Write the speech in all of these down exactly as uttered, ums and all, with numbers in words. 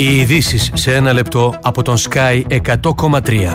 Οι ειδήσεις σε ένα λεπτό από τον Sky εκατό κόμμα τρία.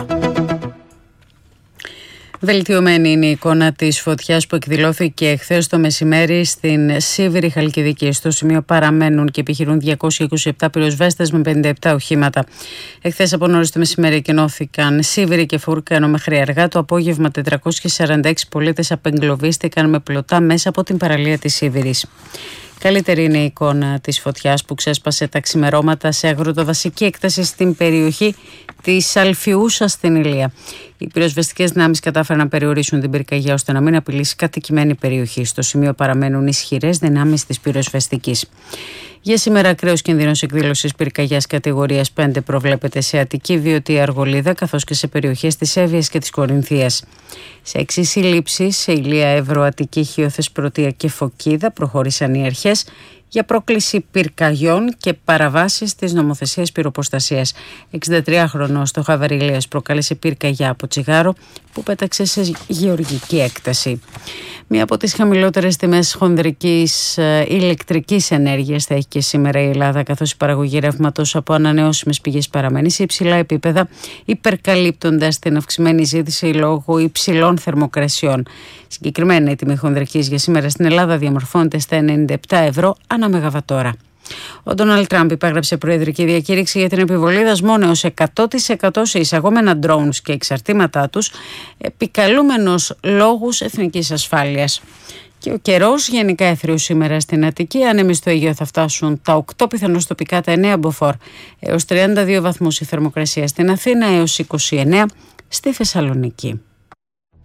Βελτιωμένη είναι η εικόνα της φωτιάς που εκδηλώθηκε εχθές το μεσημέρι στην Σίβηρη Χαλκιδική. Στο σημείο παραμένουν και επιχειρούν διακόσιοι είκοσι επτά πυροσβέστες με πενήντα επτά οχήματα. Εχθές από νωρίς το μεσημέρι εκενώθηκαν Σίβηρη και Φούρκα, ενώ μέχρι αργά το απόγευμα τετρακόσιοι σαράντα έξι πολίτες απεγκλωβίστηκαν με πλωτά μέσα από την παραλία της Σίβηρης. Καλύτερη είναι η εικόνα της φωτιάς που ξέσπασε τα ξημερώματα σε αγροτοδασική έκταση στην περιοχή της Αλφιούσας στην Ηλία. Οι πυροσβεστικές δυνάμεις κατάφεραν να περιορίσουν την πυρκαγιά ώστε να μην απειλήσει κατοικημένη περιοχή. Στο σημείο παραμένουν ισχυρές δυνάμεις της πυροσβεστικής. Για σήμερα, ακραίος κινδύνος εκδήλωσης πυρκαγιάς κατηγορίας πέντε προβλέπεται σε Αττική, Βιωτή, Αργολίδα, καθώς και σε περιοχές της Εύβοιας και της Κορινθίας. Σε έξι συλλήψεις, σε Ηλία, Εύρο, Αττική, Χίο, Θεσπρωτεία και Φωκίδα, προχώρησαν οι αρχές για πρόκληση πυρκαγιών και παραβάσεις της νομοθεσίας πυροποστασίας. εξηντατριάχρονος στο Χαβαριλίας προκάλεσε πυρκαγιά από τσιγάρο που πέταξε σε γεωργική έκταση. Μία από τις χαμηλότερες τιμές χονδρικής ε, ηλεκτρικής ενέργειας θα έχει και σήμερα η Ελλάδα, καθώς η παραγωγή ρεύματος από ανανεώσιμες πηγές παραμένει σε υψηλά επίπεδα, υπερκαλύπτοντας την αυξημένη ζήτηση λόγω υψηλών θερμοκρασιών. Συγκεκριμένα, η τιμή χονδρικής για σήμερα στην Ελλάδα διαμορφώνεται στα ενενήντα επτά ευρώ ανά μεγαβατόρα. Ο Ντόναλντ Τραμπ υπέγραψε προεδρική διακήρυξη για την επιβολή δασμών έως εκατό τοις εκατό σε εισαγόμενα drones και εξαρτήματά τους, επικαλούμενος λόγους εθνικής ασφάλειας. Και ο καιρός γενικά αιθρίου σήμερα στην Αττική. Άνεμοι στο Αιγαίο θα φτάσουν τα οκτώ, πιθανώς τοπικά τα εννέα μποφόρ, έως τριάντα δύο βαθμούς η θερμοκρασία στην Αθήνα, έως είκοσι εννέα στη Θεσσαλονίκη.